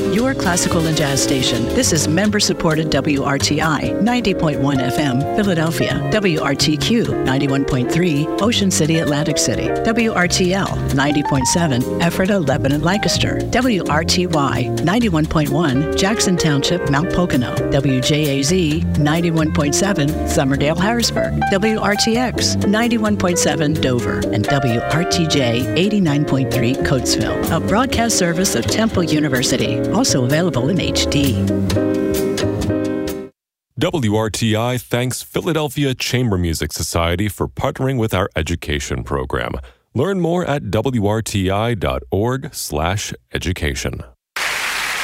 your classical and jazz station. This is member-supported WRTI 90.1 FM, Philadelphia, WRTQ 91.3, Ocean City, Atlantic City, WRTL 90.7, Ephrata, Lebanon, Lancaster, WRTY 91.1, Jackson Township, Mount Pocono, WJAZ 91.7, Summerdale, Harrisburg, WRTX 91.7, Dover, and WRTJ 89.3, Coatesville, a broadcast service of Temple University, also available in HD. WRTI thanks Philadelphia Chamber Music Society for partnering with our education program. Learn more at wrti.org/education.